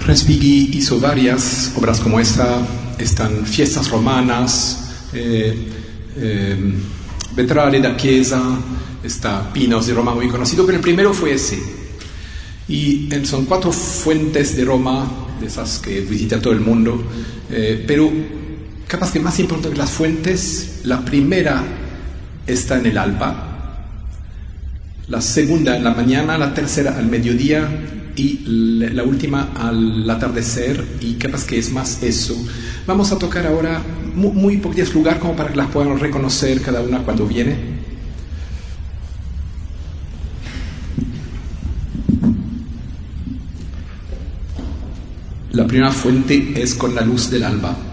Respighi hizo varias obras como esta. Están Fiestas Romanas, Vetrare da Chiesa, está Pinos de Roma, muy conocido, pero el primero fue ese. Y son 4 fuentes de Roma, de esas que visita todo el mundo, pero capaz que más importante que las fuentes, la primera está en el alba, la segunda en la mañana, la tercera al mediodía y la última al atardecer, y capaz que es más eso. Vamos a tocar ahora muy poquitos lugares como para que las puedan reconocer cada una cuando viene. La primera fuente es con la luz del alba.